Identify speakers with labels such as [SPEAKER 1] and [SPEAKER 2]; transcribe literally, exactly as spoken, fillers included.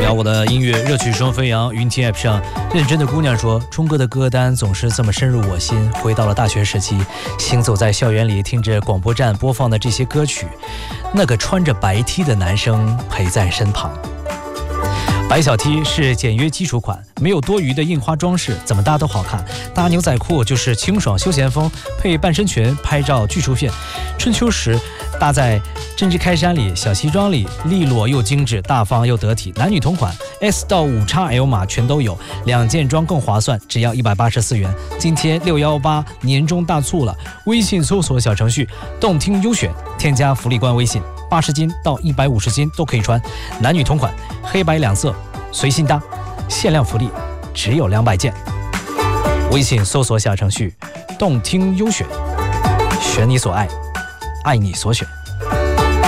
[SPEAKER 1] 聊我的音乐热曲双飞扬。云听 App 上认真的姑娘说，冲哥的歌单总是这么深入我心。回到了大学时期，行走在校园里，听着广播站播放的这些歌曲，那个穿着白 T 的男生陪在身旁。白小 T 是简约基础款，没有多余的印花装饰，怎么搭都好看。搭牛仔裤就是清爽休闲风，配半身裙拍照巨出片。春秋时搭在针织开衫里，小西装里利落又精致，大方又得体。男女同款 S 到 五 X L 码全都有，两件装更划算，只要一百八十四元。今天六一八年终大促了，微信搜索小程序动听优选，添加福利官微信，八十斤到一百五十斤都可以穿，男女同款，黑白两色随心搭，限量福利只有两百件。微信搜索小程序动听优选，选你所爱，爱你所选。